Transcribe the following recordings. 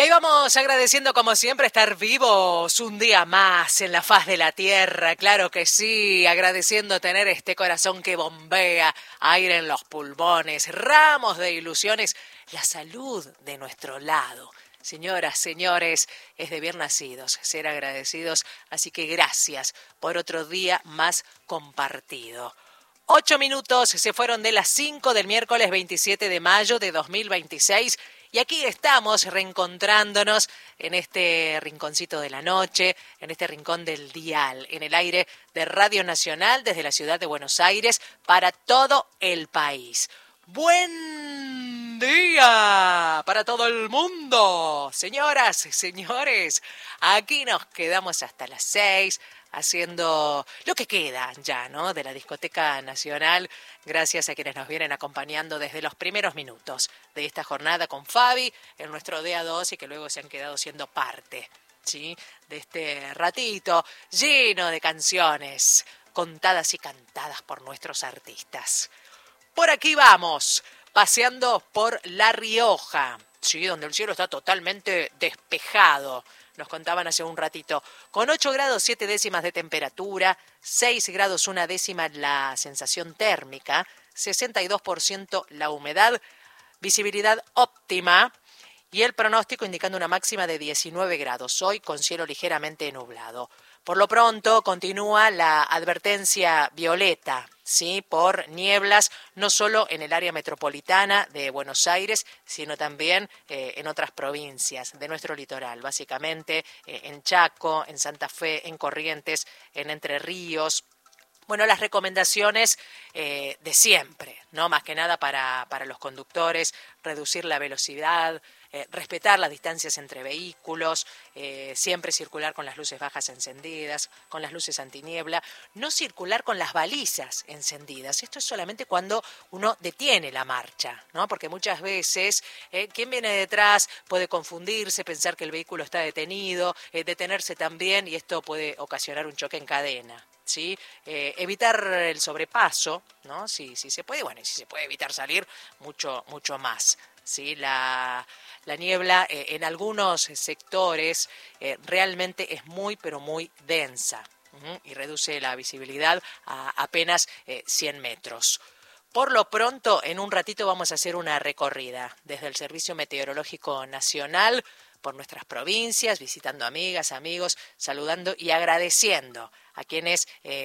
Ahí vamos agradeciendo como siempre estar vivos un día más en la faz de la tierra, claro que sí, agradeciendo tener este corazón que bombea, aire en los pulmones, ramos de ilusiones, la salud de nuestro lado. Señoras, señores, es de bien nacidos ser agradecidos, así que gracias por otro día más compartido. 8 minutos se fueron de las 5 del miércoles 27 de mayo de 2026 y aquí estamos reencontrándonos en este rinconcito de la noche, en este rincón del dial, en el aire de Radio Nacional desde la ciudad de Buenos Aires para todo el país. ¡Buen día para todo el mundo! Señoras, señores, aquí nos quedamos hasta las 6 haciendo lo que queda ya, ¿no?, de la Discoteca Nacional, gracias a quienes nos vienen acompañando desde los primeros minutos de esta jornada con Fabi en nuestro Día 2 y que luego se han quedado siendo parte, ¿sí?, de este ratito lleno de canciones contadas y cantadas por nuestros artistas. Por aquí vamos, paseando por La Rioja, sí, donde el cielo está totalmente despejado. Nos contaban hace un ratito, con 8 grados 7 décimas de temperatura, 6 grados 1 décima la sensación térmica, 62% la humedad, visibilidad óptima y el pronóstico indicando una máxima de 19 grados, hoy con cielo ligeramente nublado. Por lo pronto continúa la advertencia violeta, ¿sí?, por nieblas, no solo en el área metropolitana de Buenos Aires, sino también en otras provincias de nuestro litoral, básicamente en Chaco, en Santa Fe, en Corrientes, en Entre Ríos. Bueno, las recomendaciones de siempre, ¿no? Más que nada para los conductores, reducir la velocidad, respetar las distancias entre vehículos, siempre circular con las luces bajas encendidas, con las luces antiniebla, no circular con las balizas encendidas. Esto es solamente cuando uno detiene la marcha, ¿no? Porque muchas veces quien viene detrás puede confundirse, pensar que el vehículo está detenido, detenerse también y esto puede ocasionar un choque en cadena. ¿Sí? Evitar el sobrepaso, ¿no? Si se puede, bueno, y si se puede evitar salir, mucho más. ¿Sí? La niebla en algunos sectores realmente es muy, pero muy densa, y reduce la visibilidad a apenas 100 metros. Por lo pronto, en un ratito vamos a hacer una recorrida desde el Servicio Meteorológico Nacional por nuestras provincias, visitando amigas, amigos, saludando y agradeciendo a quienes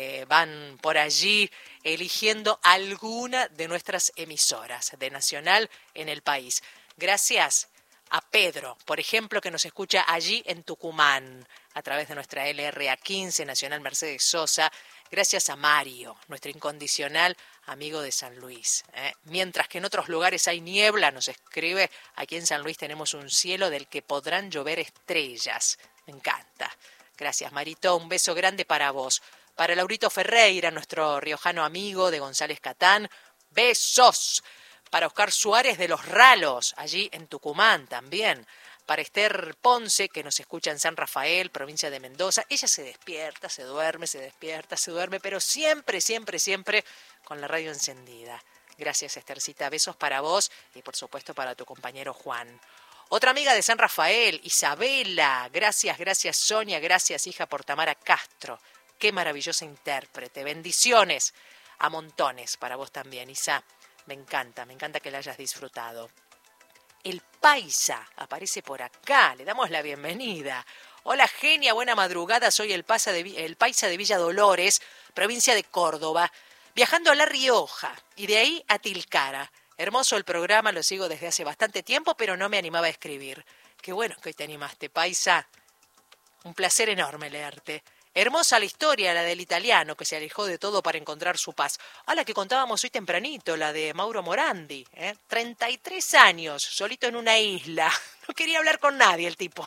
van por allí eligiendo alguna de nuestras emisoras de Nacional en el país. Gracias a Pedro, por ejemplo, que nos escucha allí en Tucumán, a través de nuestra LRA 15, Nacional Mercedes Sosa. Gracias a Mario, nuestro incondicional amigo de San Luis. Mientras que en otros lugares hay niebla, nos escribe, aquí en San Luis tenemos un cielo del que podrán llover estrellas. Me encanta. Gracias, Marito. Un beso grande para vos. Para Laurito Ferreira, nuestro riojano amigo de González Catán. Besos. Para Oscar Suárez de Los Ralos, allí en Tucumán también. Para Esther Ponce, que nos escucha en San Rafael, provincia de Mendoza. Ella se despierta, se duerme, se despierta, se duerme, pero siempre, siempre, siempre con la radio encendida. Gracias, Esthercita. Besos para vos y, por supuesto, para tu compañero Juan. Otra amiga de San Rafael, Isabela. Gracias, gracias, Sonia. Gracias, hija, por Tamara Castro. Qué maravillosa intérprete. Bendiciones a montones para vos también, Isa. Me encanta que la hayas disfrutado. El Paisa aparece por acá, le damos la bienvenida. Hola, genia, buena madrugada, soy el Paisa de Villa Dolores, provincia de Córdoba, viajando a La Rioja y de ahí a Tilcara. Hermoso el programa, lo sigo desde hace bastante tiempo, pero no me animaba a escribir. Qué bueno que hoy te animaste, Paisa. Un placer enorme leerte. Hermosa la historia, la del italiano que se alejó de todo para encontrar su paz. A la que contábamos hoy tempranito, la de Mauro Morandi. 33 años, solito en una isla. No quería hablar con nadie el tipo.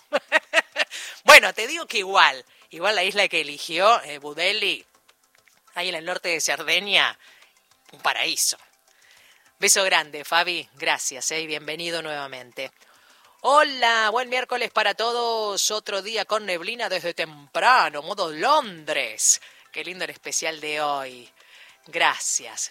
Bueno, te digo que igual la isla que eligió Budelli, ahí en el norte de Cerdeña, un paraíso. Beso grande, Fabi. Gracias, y bienvenido nuevamente. Hola, buen miércoles para todos. Otro día con neblina desde temprano, modo Londres. Qué lindo el especial de hoy. Gracias,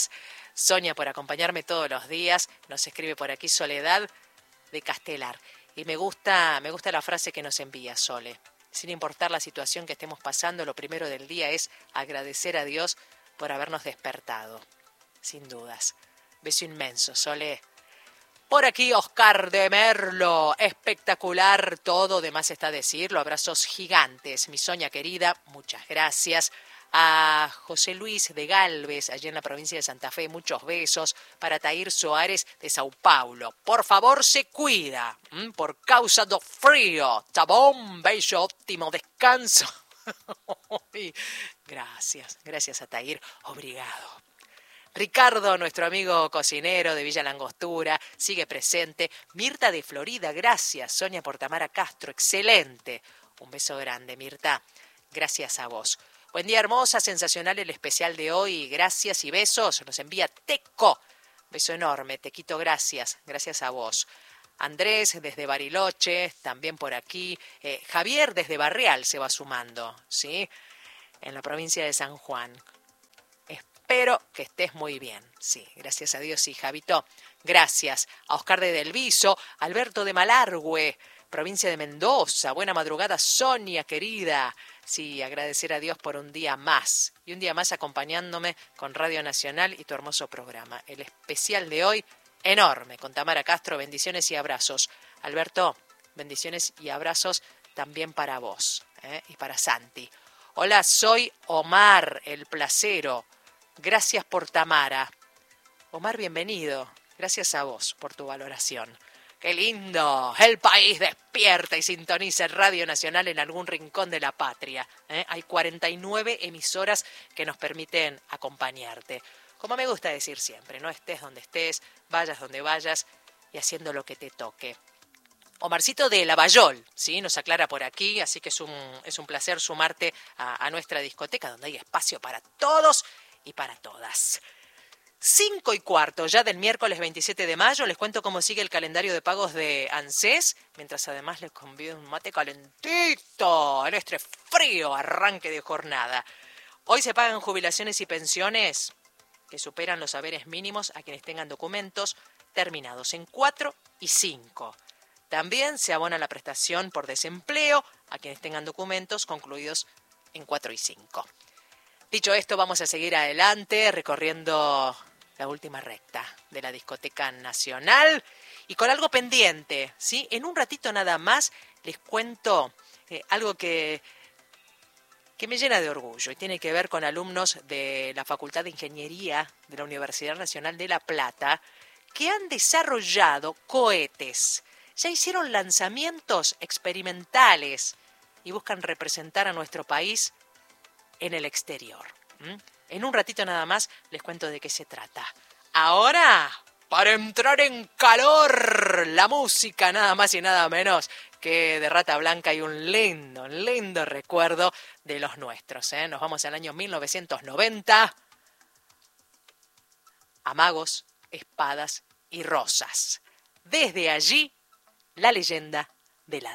Sonia, por acompañarme todos los días. Nos escribe por aquí Soledad de Castelar. Y me gusta la frase que nos envía Sole. Sin importar la situación que estemos pasando, lo primero del día es agradecer a Dios por habernos despertado. Sin dudas. Beso inmenso, Sole. Por aquí Oscar de Merlo, espectacular todo, de más está decirlo, abrazos gigantes, mi Soña querida, muchas gracias. A José Luis de Galvez, allí en la provincia de Santa Fe, muchos besos. Para Tair Soares de Sao Paulo, por favor se cuida, por causa do frío, tá bom, bello, óptimo descanso. Gracias a Tair, obrigado. Ricardo, nuestro amigo cocinero de Villa Langostura, sigue presente. Mirta de Florida, gracias. Sonia Portamara Castro, excelente. Un beso grande, Mirta. Gracias a vos. Buen día, hermosa, sensacional el especial de hoy. Gracias y besos. Nos envía Teco. Beso enorme, Tequito, gracias. Gracias a vos. Andrés desde Bariloche, también por aquí. Javier desde Barreal se va sumando, ¿sí? En la provincia de San Juan. Espero que estés muy bien. Sí, gracias a Dios, sí, Javito. Gracias a Oscar de Delviso, Alberto de Malargüe, provincia de Mendoza. Buena madrugada, Sonia, querida. Sí, agradecer a Dios por un día más. Y un día más acompañándome con Radio Nacional y tu hermoso programa. El especial de hoy, enorme, con Tamara Castro. Bendiciones y abrazos. Alberto, bendiciones y abrazos también para vos, y para Santi. Hola, soy Omar, el placero. Gracias por Tamara. Omar, bienvenido. Gracias a vos por tu valoración. ¡Qué lindo! El país despierta y sintoniza Radio Nacional en algún rincón de la patria. Hay 49 emisoras que nos permiten acompañarte. Como me gusta decir siempre, no estés donde estés, vayas donde vayas y haciendo lo que te toque. Omarcito de Lavallol, ¿sí? Nos aclara por aquí, así que es un placer sumarte a nuestra discoteca donde hay espacio para todos y para todas. 5:15 ya del miércoles 27 de mayo. Les cuento cómo sigue el calendario de pagos de ANSES, mientras además les convido un mate calentito en este frío arranque de jornada. Hoy se pagan jubilaciones y pensiones que superan los haberes mínimos a quienes tengan documentos terminados en 4 y 5. También se abona la prestación por desempleo a quienes tengan documentos concluidos en 4 y 5. Dicho esto, vamos a seguir adelante recorriendo la última recta de la Discoteca Nacional y con algo pendiente, ¿sí? En un ratito nada más les cuento algo que me llena de orgullo y tiene que ver con alumnos de la Facultad de Ingeniería de la Universidad Nacional de La Plata que han desarrollado cohetes. Ya hicieron lanzamientos experimentales y buscan representar a nuestro país en el exterior. En un ratito nada más les cuento de qué se trata. Ahora, para entrar en calor, la música nada más y nada menos que de Rata Blanca y un lindo recuerdo de los nuestros. Nos vamos al año 1990. A magos, espadas y rosas. Desde allí, la leyenda de la